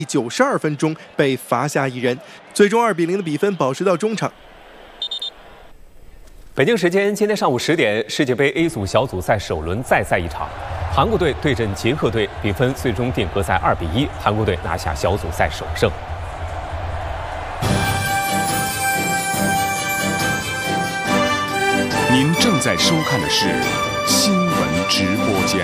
92分钟被罚下一人，最终2比0的比分保持到中场。 北京时间今天上午10点，世界杯 A 组小组赛首轮再赛一场，韩国队对阵捷克队，比分最终定格在2比1，韩国队拿下小组赛首胜。 您正在收看的是新闻直播间。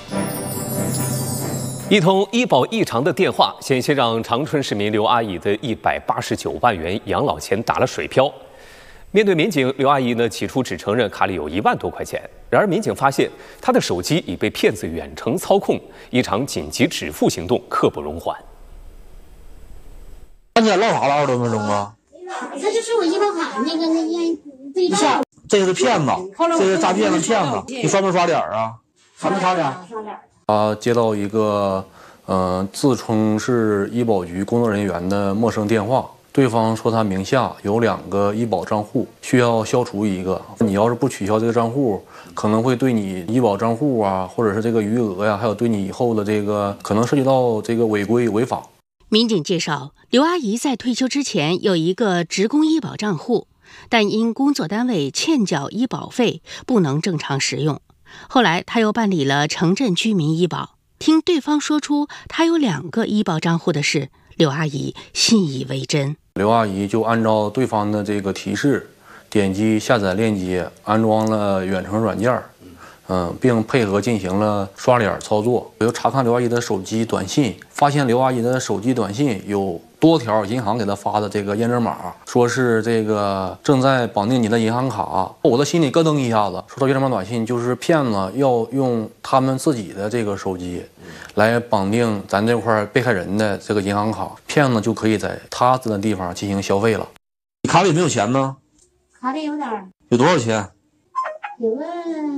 一通医保异常的电话，险些让长春市民刘阿姨的189万元养老钱打了水漂。面对民警，刘阿姨呢起初只承认卡里有1万多块钱，然而民警发现她的手机已被骗子远程操控，一场紧急止付行动刻不容缓。 那你唠啥了20多分钟啊？ 这就是我医保卡那个对照。 这个是骗子，这是诈骗的骗子。你刷没刷脸啊？刷没刷脸？ 刷脸。 他接到一个自称是医保局工作人员的陌生电话，对方说他名下有2个医保账户，需要消除一个。你要是不取消这个账户，可能会对你医保账户啊，或者是这个余额呀，还有对你以后的这个可能涉及到这个违规违法。 民警介绍，刘阿姨在退休之前有一个职工医保账户，但因工作单位欠缴医保费，不能正常使用。后来他又办理了城镇居民医保，听对方说出他有2个医保账户的事，刘阿姨信以为真。 刘阿姨就按照对方的这个提示，点击下载链接，安装了远程软件，并配合进行了刷脸操作。我又查看刘阿姨的手机短信，发现刘阿姨的手机短信有多条银行给她发的这个验证码，说是这个正在绑定你的银行卡。我的心里咯噔一下子，收到验证码短信就是骗子要用他们自己的这个手机来绑定咱这块被害人的这个银行卡，骗子就可以在他的地方进行消费了。 你卡里有没有钱呢？ 卡里有点。 有多少钱？ 有个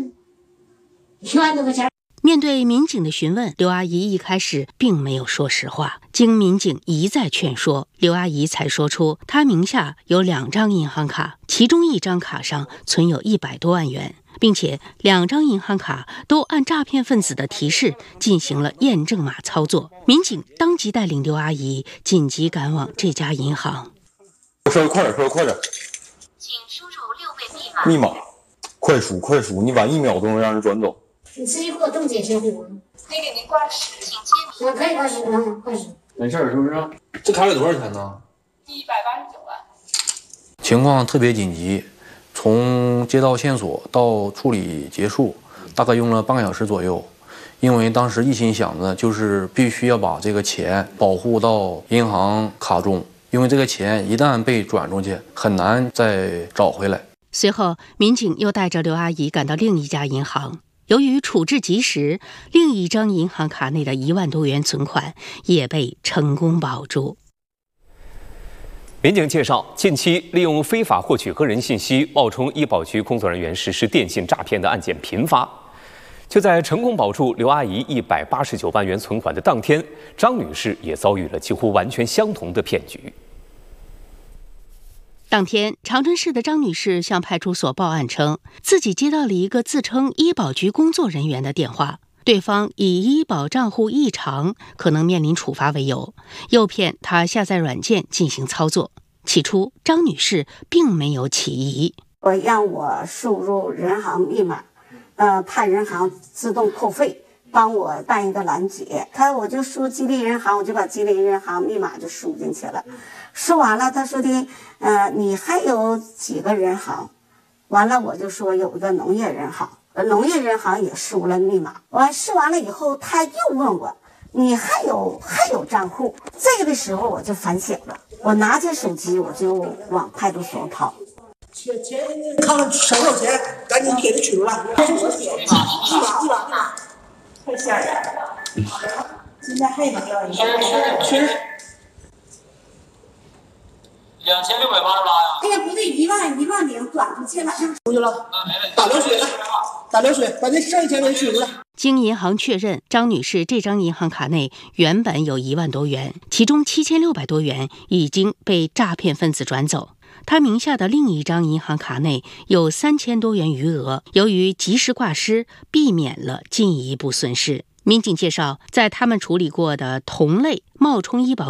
1万多块钱。 面对民警的询问，刘阿姨一开始并没有说实话。经民警一再劝说，刘阿姨才说出她名下有2张银行卡，其中1张卡上存有100多万元，并且2张银行卡都按诈骗分子的提示进行了验证码操作。民警当即带领刘阿姨紧急赶往这家银行。 说快点， 请输入6位密码。 密码，快数，你晚1秒钟让人转走。 你直接给我冻结销户。 可以给您挂失，请签名。 我可以挂失，挂失。 没事是不是？这卡里多少钱呢 189万。 情况特别紧急，从接到线索到处理结束，大概用了半个小时左右。因为当时一心想的就是必须要把这个钱保护到银行卡中，因为这个钱一旦被转出去，很难再找回来。 随后，民警又带着刘阿姨赶到另一家银行。由于处置及时，另一张银行卡内的1万多元存款也被成功保住。 民警介绍，近期利用非法获取个人信息、冒充医保局工作人员实施电信诈骗的案件频发。就在成功保住刘阿姨189万元存款的当天，张女士也遭遇了几乎完全相同的骗局。 当天，长春市的张女士向派出所报案称，自己接到了一个自称医保局工作人员的电话，对方以医保账户异常，可能面临处罚为由，诱骗她下载软件进行操作。起初，张女士并没有起疑。 让我输入人行密码，怕人行自动扣费，帮我办一个拦截。我就输吉林银行，我就把吉林银行密码就输进去了。输完了，他说的，你还有几个人行？完了，我就说有一个农业人行，农业人行也输了密码。完输完了以后，他又问我，你还有账户？这个的时候我就反省了，我拿起手机我就往派出所跑。 钱看看少少钱，赶紧给他取出来。一万，太吓人了。现在还没要一个。确实。 2688呀！ 哎呀，不对，1万0转出去了， 出去了。打流水，把那剩下钱给取出来。 经银行确认，张女士这张银行卡内原本有1万多元，其中7600多元已经被诈骗分子转走。她名下的另一张银行卡内有3000多元余额，由于及时挂失，避免了进一步损失。民警介绍，在他们处理过的同类冒充医保